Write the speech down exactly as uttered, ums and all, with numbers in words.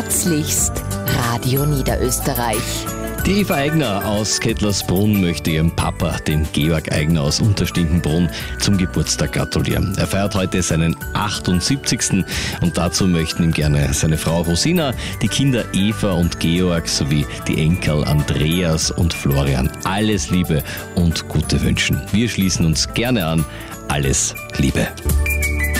Herzlichst, Radio Niederösterreich. Die Eva Eigner aus Kettlersbrunn möchte ihrem Papa, dem Georg Eigner aus Unterstinkenbrunn, zum Geburtstag gratulieren. Er feiert heute seinen achtundsiebzigsten und dazu möchten ihm gerne seine Frau Rosina, die Kinder Eva und Georg sowie die Enkel Andreas und Florian alles Liebe und Gute wünschen. Wir schließen uns gerne an. Alles Liebe.